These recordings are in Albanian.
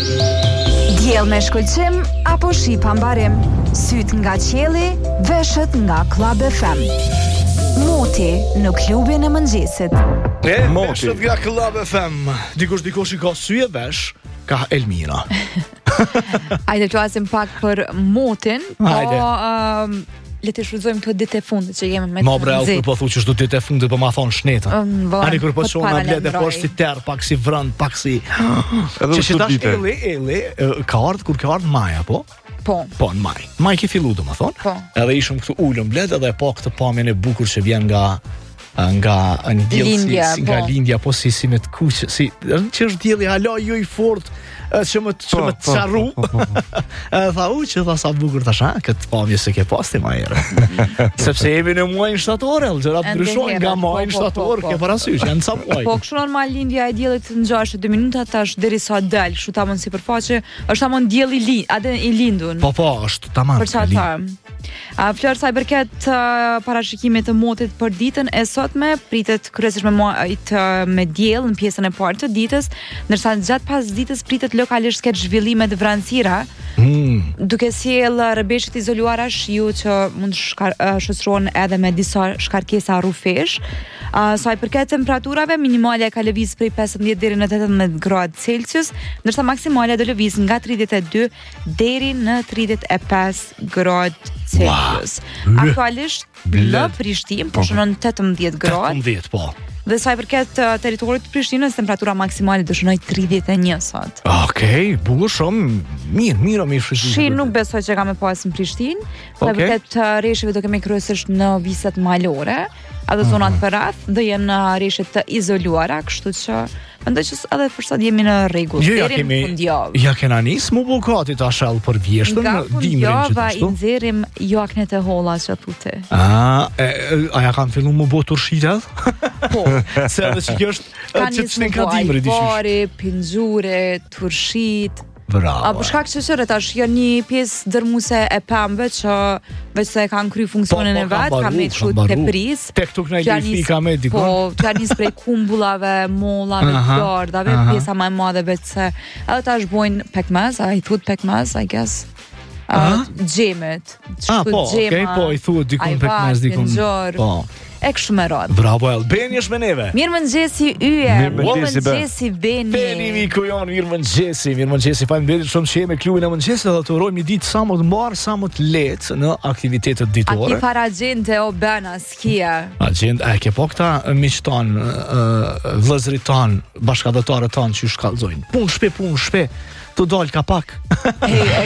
Diell me shkëlqim apo shi pa mbarim, syt nga qielli, veshët nga Club FM. Moti në klubin e mëngjesit. Moti nga Club FM. Dikush i ka sy e vesh, ka Elmira. Hajde të flasim pak për motin, le të shfrytëzojmë këto ditë e fundit që jemi me të nxehtë. Ma kur po thu që çdo ditë e fundit po ma thon shnetën. Ani kur po shona bletë po si ter, pak si vrënd, pak si. Edhe çdo ditë. Elli ka ardhur kur ka ardhur maja, po? Po, në maj. Maj ke fillu, domethënë. Po. Edhe ishim këtu ulëm bletë edhe po këtë pamjen e bukur që vjen nga lindja, po si me të kuq, si që është dielli hala jo i fort, që më të qarru. Tha që tha sa bukur tash, këtë pamje se ke pas ti më herë. Sepse jemi në muajin shtator, gjërat ndryshojnë nga muaji shtator, ke parasysh, janë ca muaj. Po kështu normal lindja e diellit ngjash 2 minuta tash derisa dal, kështu tamam sipërfaqe, është tamam dielli i lindun. Po, është tamam. Për çfarë tham? Flor sa i përket parashikimit të motit për ditën e sotme, pritet kryesisht me diell në pjesën e parë të ditës, ndërsa gjatë pas ditës pritet lokalisht ketë zhvillime të vranësira, duke sjellë rrëbeshët izoluara shiu që mund shoqërohen edhe me disa shkarkesa rrufesh. Sa i përket temperaturave, minimale ka lëviz prej 15 deri në 18 gradë Celsius, ndërsa maksimale do lëviz nga 32 deri në 35 gradë Celsius. Aktualisht në Prishtinë po shënon 18 gradë. 18, po. Dhe sa i përket territorit të Prishtinës, temperatura maksimale do shënoj 31 sot. Okej, bukur shumë. Mirë Prishtinë. Shi nuk besoj që ka me pas në Prishtinë. Sa i përket rreshjeve do kemi kryesisht në viset malore, edhe zonat për rreth, dhe janë rreshje të izoluara, kështu që mendoj që edhe për sot jemi në rregull deri në fundjavë. Ja kena nis më bukati ta shall për vjeshtën, dimrin që të i nxjerrim jaknet e holla që thotë. A ja kanë filluar më bë turshit? Po, se edhe që kjo është që të shten ka dimri dishysh. Pinxhure, turshit. Bravo. Për shkak që sëre tash janë një pjesë dërmuese e pemëve që veç se kanë kryer funksionin e vet, kanë me kështu tepris. Tek tuk në grafika me dikon. Po, kanë nis prej kumbullave, mollave, fjordave, pjesa më e madhe veç se edhe tash bojnë pekmez, ai thut pekmez, I guess. Xhemet. Po, I thuhet dikon pekmez dikon. Po. E kështu me radhë. Bravo, Beni është me neve. Mirëmëngjesi yje. Mirëmëngjesi Beni. Beni miku jon, mirëmëngjesi. Faleminderit shumë që jemi klubin e mëngjesit dhe të urojmë një ditë sa më të mbar, sa më të lehtë në aktivitetet ditore. A ki para agjente o Bena skia? Agjente, ke po këta miqtan, vëllezërit tan, bashkëdhetarët tan që shkallëzojnë. Punë shpe. Të dal ka pak. E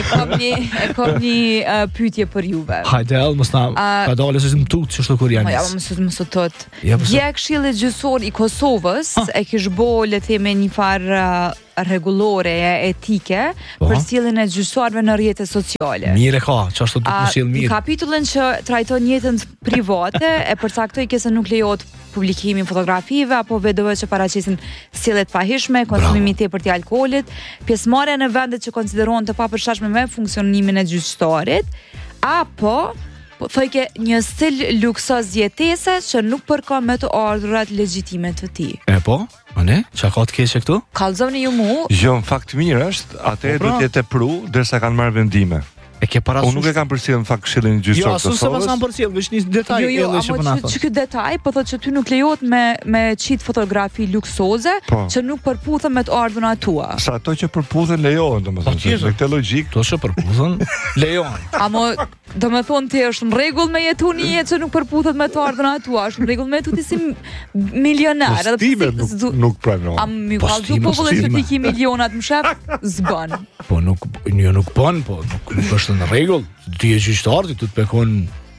kam një pyetje për juve. Hajde, mos na ka dalë se më tut çështë kur janë. Ja, mos tot. Dje Këshilli Gjyqësor I Kosovës e kish bë le të themi një farë rregullore etike për sjelljen e gjyqtarëve në rrjetet sociale. Mirë ka, çfarë do të sjell mirë. Kapitullin që trajton jetën private e përcaktoi që se nuk lejohet publikimi fotografive apo videove që paraqesin sjellje të pahishme, konsumimi I tepërt I alkoolit, pjesëmarrja në vendet që konsiderohen të papërshtatshme me funksionimin e gjyqtarit, apo thojke një stil luksoz jetese që nuk përkon me të ardhurat legjitime të tij. E po? Ne, çka ka të keqe këtu? Kallzoni ju mu. Jo, në fakt mirë është, atë do të jetë pru derisa kanë marrë vendime. E ke parasysh? Unë nuk e kam përcjellë në fakt Këshillin Gjyqësor të Kosovës. Jo, s'e kam përcjellë, veç një detaj edhe që po na thon. Që ky detaj po thotë që ty nuk lejohet me çit fotografi luksoze që nuk përputhen me të ardhurat tua. Sa ato që përputhen lejohen, domethënë, me këtë logjik. To që përputhen lejohen. Amo domethënë ti është në rregull me jetu një jetë që nuk përputhet me të ardhurat tua, është në rregull me jetu ti si milionar, edhe nuk pranoj. Am më kallzu popullin që ti ki milionat më shef, s'bën. Po nuk bën, po nuk është në rregull. Ti je gjyqtar, ti të bekon.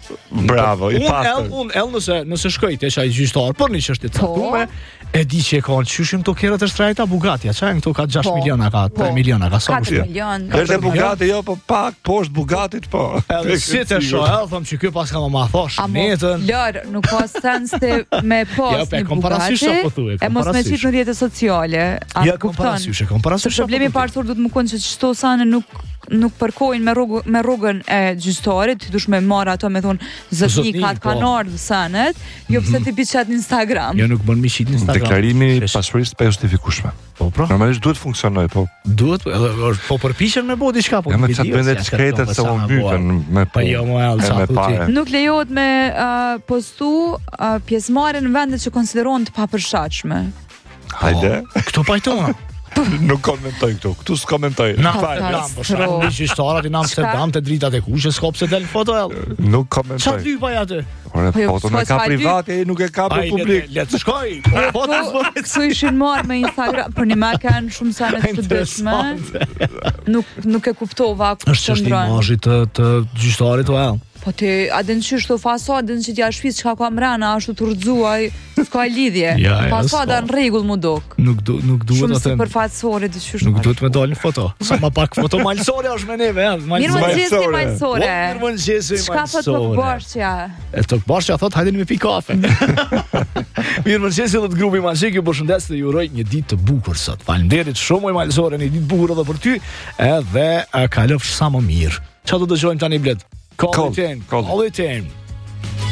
Bravo, I pastër. Unë nëse shkoj te ai gjyqtar për një çështje të caktuar, e di që kanë çyshim to kerrat e shtrajta Bugatti, çajm këto ka 6 miliona, ka 3 miliona, ka sa kushtet. 4 milion. Është Bugatti, jo, po pak poshtë Bugattit, po. Edhe si të shoh, them që ky pas ka më thosh netën. Lër, nuk ka sens te me post në Bugatti. E mos me çit në rrjetet sociale. Ja, komparasysh. Problemi i parë duhet të më kon që çto sanë nuk nuk përkojnë me rrugën e gjyqtarit, ti dush me marr ato me thon zotni kanë ardhur sanet, jo pse ti biçat në Instagram. Jo nuk bën miqit në Instagram. Deklarimi i pasurisë pa justifikueshme. Po pra. Normalisht duhet funksionoj, po. Duhet, po përpiqen me bë diçka, po. Ja me çfarë bën diçka se u mbyten me pa jo më alçat. Nuk lejohet me postu pjesëmarrje në vende që konsiderohen të papërshtatshme. Hajde. Këto pajtona. Nuk komentoj këtu. Këtu s'komentoj. Na po shkon gjyqtarat në Amsterdam te dritat e kuqe skop se del foto. Nuk komentoj. Çfarë lypaj atë? Ora foto me ka private, nuk e ka për publik. Le të shkoj. Foto këtu ishin marrë me Instagram për një makan shumë sa në studentshme. Nuk e kuptova ku është imazhi të gjyqtarit o Po ti, a den qysh të fasadën që t'ja shpis çka ka mrena, ashtu të rëdzuaj, s'ka lidhje. Fasada në rregull mu dok. Nuk duhet atë. Shumë sipërfaqësore të qysh. Nuk duhet me dalë në foto. Sa më pak foto malsore është me neve, Mirëmëngjesi malsore. Mirëmëngjesi malsore. Çka thot Tokbashqja? Tokbashqja thot hajde me pi kafe. Mirëmëngjesi dhe të grupi Magic, ju përshëndes dhe ju uroj një ditë të bukur sot. Faleminderit shumë malsore, një ditë bukur edhe për ty, edhe kalofsh sa më mirë. Çfarë do dëgjojmë tani Bled? Call it in.